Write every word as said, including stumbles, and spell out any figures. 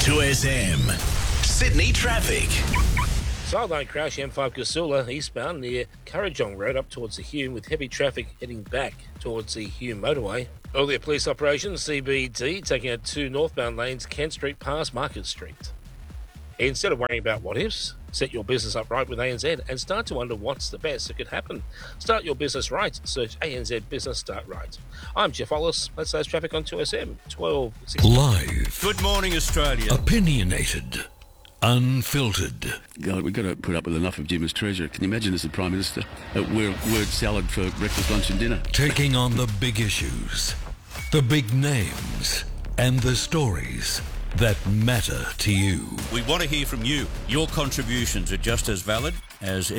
two S M. Sydney traffic. Sideline crash M five Casula eastbound near Currajong Road up towards the Hume with heavy traffic heading back towards the Hume motorway. Earlier police operations, C B D taking out two northbound lanes, Kent Street past Market Street. Instead of worrying about what ifs, set your business up right with A N Z and start to wonder what's the best that could happen. Start your business right. Search A N Z Business Start Right. I'm Jeff Wallace. That's those traffic on two S M twelve sixty. Live. Good morning, Australia. Opinionated. Unfiltered. God, we've got to put up with enough of Jim as Treasurer. Can you imagine as the Prime Minister? Uh, we're word salad for breakfast, lunch and dinner. Taking on the big issues, the big names, and the stories that matter to you. We want to hear from you. Your contributions are just as valid as